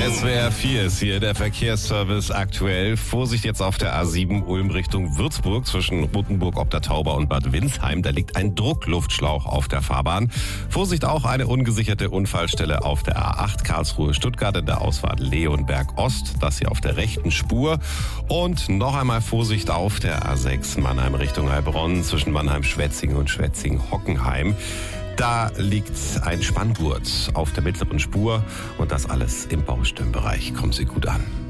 SWR 4 ist hier der Verkehrsservice aktuell. Vorsicht jetzt auf der A7 Ulm Richtung Würzburg zwischen Rothenburg ob der Tauber und Bad Windsheim. Da liegt ein Druckluftschlauch auf der Fahrbahn. Vorsicht auch eine ungesicherte Unfallstelle auf der A8 Karlsruhe-Stuttgart in der Ausfahrt Leonberg Ost. Das hier auf der rechten Spur. Und noch einmal Vorsicht auf der A6 Mannheim Richtung Heilbronn zwischen Mannheim-Schwetzingen und Schwetzingen-Hockenheim. Da liegt ein Spanngurt auf der mittleren Spur und das alles im Bausteinbereich. Kommen Sie gut an.